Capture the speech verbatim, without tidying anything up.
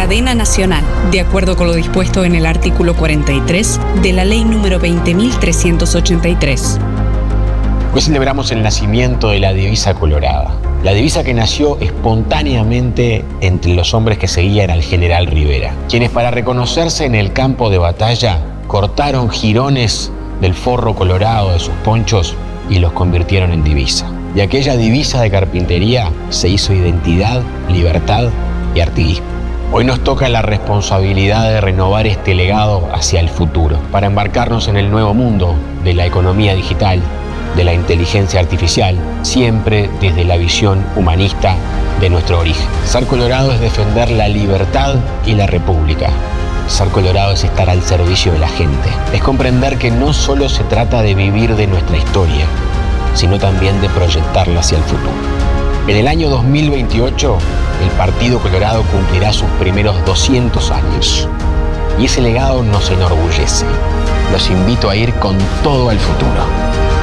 cadena nacional, de acuerdo con lo dispuesto en el artículo cuarenta y tres de la Ley número veinte mil trescientos ochenta y tres. Hoy celebramos el nacimiento de la divisa colorada. La divisa que nació espontáneamente entre los hombres que seguían al general Rivera, quienes para reconocerse en el campo de batalla cortaron jirones del forro colorado de sus ponchos y los convirtieron en divisa. Y aquella divisa de carpintería se hizo identidad, libertad y artiguismo. Hoy nos toca la responsabilidad de renovar este legado hacia el futuro, para embarcarnos en el nuevo mundo de la economía digital, de la inteligencia artificial, siempre desde la visión humanista de nuestro origen. Ser colorado es defender la libertad y la república. Ser colorado es estar al servicio de la gente. Es comprender que no solo se trata de vivir de nuestra historia, sino también de proyectarla hacia el futuro. En el año dos mil veintiocho, el Partido Colorado cumplirá sus primeros doscientos años. Y ese legado nos enorgullece. Los invito a ir con todo al futuro.